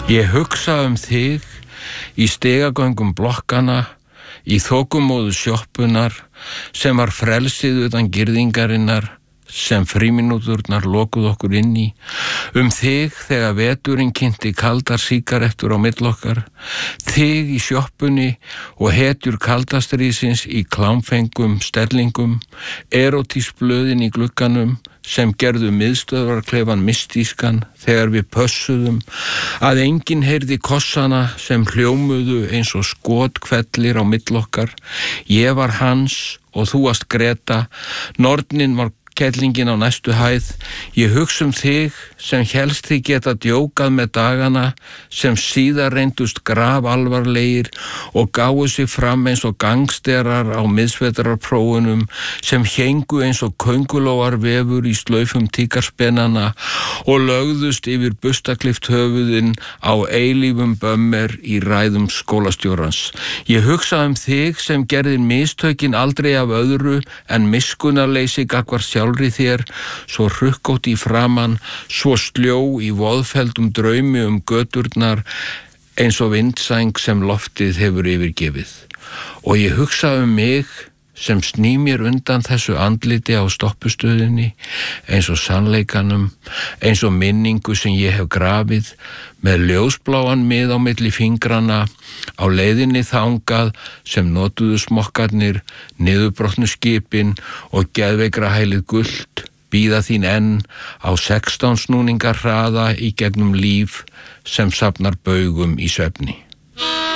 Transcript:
Ég hugsa þig í stigagöngum blokkana, í þokumóðu sjoppunar, sem var frelsið utan girðingarinnar, sem frímínúturnar lokuð okkur inn í, þig þegar veturinn kynnti kaldar sígarettur á milli okkar, þig í sjoppunni og hetjur kaldastrísins í klámfengum stellingum, erotísblöðin í glugganum sem gerðu miðstöðvarklefan mystískan þegar við pössuðum að enginn heyrði kossana sem hljómuðu eins og skotkvellir á milli okkar. Ég var Hans og þú varst Greta, nornin var kellingin á næstu hæð. Ég hugsa þig sem helst þig geta djókað með dagana, sem síðar reyndust grafalvarlegir og gáu sig fram eins og gangsterar á miðsvetrarprófunum, sem héngu eins og köngulóar vefur í slaufum tíkarspennana og lögðust yfir bustaklift höfuðin á eilífum bömmer í ræðum skólastjórans. Ég hugsa þig sem gerðir mistökin aldrei af öðru en miskunnarleysi gagnvart sjálfri þér, svo rukkótt í framan, svo sljó í voðfelldum draumi göturnar, eins og vindsæng sem loftið hefur yfirgefið. Og ég hugsa mig sem sný mér undan þessu andliti á stoppustöðinni, eins og sannleikanum, eins og minningu sem ég hef grafið, með ljósbláan mið á milli fingrana, á leiðinni þangað sem notuðu smokkarnir, niðurbrotnu skipin og geðveikra hælið gult, bíða þín enn á 16 snúningar hraða í gegnum líf sem safnar baugum í svefni.